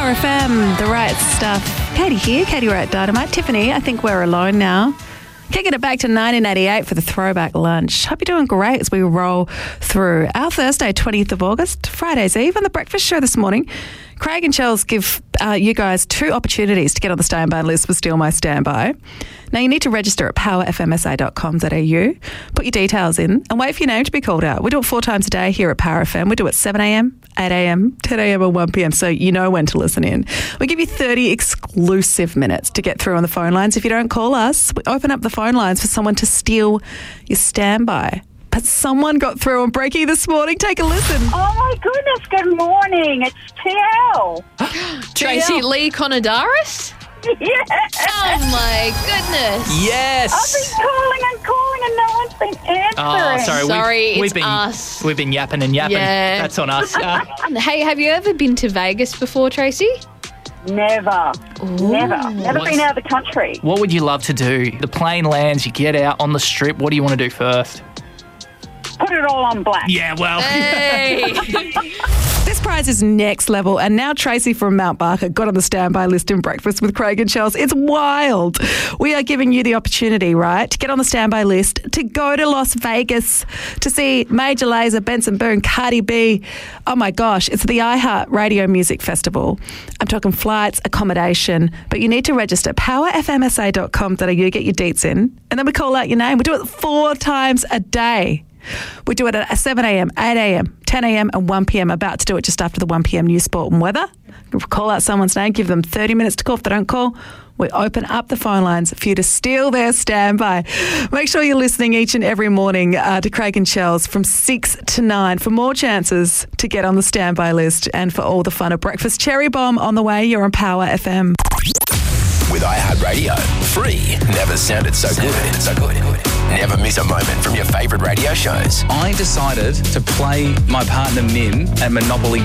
Power FM, the right stuff. Katie here, Katie Wright Dynamite. Tiffany, I think we're alone now. Kicking it back to 1988 for the throwback lunch. Hope you're doing great as we roll through our Thursday, 20th of August, Friday's Eve on the breakfast show this morning. Craig and Chels give you guys two opportunities to get on the standby list for Steal My Standby. Now, you need to register at powerfmsa.com.au, put your details in and wait for your name to be called out. We do it 4 times a day here at Power FM. We do it 7 a.m, 8 a.m, 10 a.m and 1 p.m, so you know when to listen in. We give you 30 exclusive minutes to get through on the phone lines. If you don't call us, we open up the phone lines for someone to steal your standby. But someone got through on Breaky this morning. Take a listen. Oh, my goodness. Good morning. It's TL. Tracy Lee Conadaris? Yes. Oh, my goodness. Yes. I've been calling and no one's been answering. Oh, sorry. Sorry, we've it's been, us. We've been yapping and yapping. Yeah. That's on us. Hey, have you ever been to Vegas before, Tracy? Never. Never been out of the country. What would you love to do? The plane lands, you get out on the strip. What do you want to do first? Put it all on black. Yeah, well. Hey. This prize is next level, and now Tracy from Mount Barker got on the standby list in Breakfast with Craig and Chels. It's wild. We are giving you the opportunity, right, to get on the standby list, to go to Las Vegas, to see Major Lazer, Benson Boone, Cardi B. Oh my gosh, it's the iHeart Radio Music Festival. I'm talking flights, accommodation, but you need to register powerfmsa.com.au, get your deets in, and then we call out your name. We do it 4 times a day. We do it at 7 a.m, 8 a.m, 10 a.m. and 1 p.m. About to do it just after the 1 p.m. news, sport and weather. We'll call out someone's name, give them 30 minutes to call. If they don't call, we open up the phone lines for you to steal their standby. Make sure you're listening each and every morning to Craig and Chels from 6 to 9 for more chances to get on the standby list and for all the fun of breakfast. Cherry Bomb on the way. You're on Power FM. With iHeartRadio, free never sounded so good. Never miss a moment from your favourite radio shows. I decided to play my partner Mim at Monopoly